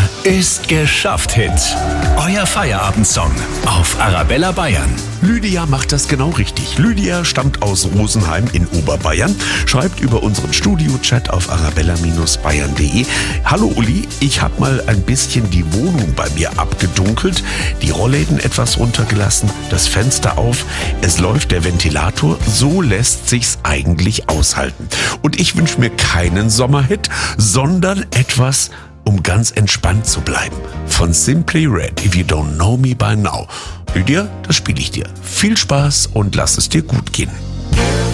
ist geschafft Hit. Euer Feierabendsong auf Arabella Bayern. Lydia macht das genau richtig. Lydia stammt aus Rosenheim in Oberbayern, schreibt über unseren Studio-Chat auf arabella-bayern.de: Hallo Uli, ich habe mal ein bisschen die Wohnung bei mir abgedunkelt, die Rollläden etwas runtergelassen, das Fenster auf, es läuft der Ventilator, so lässt sich's eigentlich aushalten. Und ich wünsche mir keinen Sommerhit, sondern etwas, um ganz entspannt zu bleiben. Von Simply Red, If You Don't Know Me By Now. Lydia, das spiele ich dir. Viel Spaß und lass es dir gut gehen.